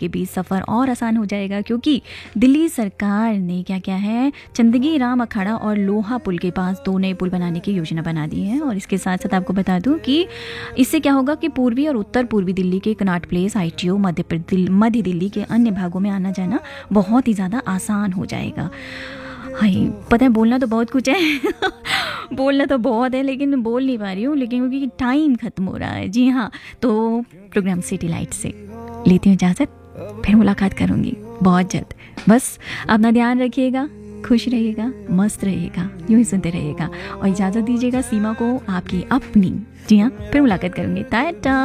के बीच सफ़र और आसान हो जाएगा, क्योंकि दिल्ली सरकार ने क्या क्या है, चंदगी राम अखाड़ा और लोहा पुल के पास 2 नए पुल बनाने की योजना बना दी है। और इसके साथ साथ आपको बता दूं कि इससे क्या होगा कि पूर्वी और उत्तर पूर्वी दिल्ली के कनॉट प्लेस, ITO, मध्य दिल्ली के अन्य भागों में आना जाना बहुत ही ज़्यादा आसान हो जाएगा। हाय, पता है बोलना तो बहुत कुछ है बोलना तो बहुत है, लेकिन बोल नहीं पा रही हूँ, लेकिन क्योंकि टाइम खत्म हो रहा है। जी हाँ, तो प्रोग्राम सिटी लाइट से लेती हूँ इजाज़त, फिर मुलाकात करूँगी बहुत जल्द। बस अपना ध्यान रखिएगा, खुश रहिएगा, मस्त रहिएगा, यूँ ही सुनते रहिएगा और इजाज़त दीजिएगा सीमा को, आपकी अपनी। जी हाँ, फिर मुलाकात करूँगी। टाटा।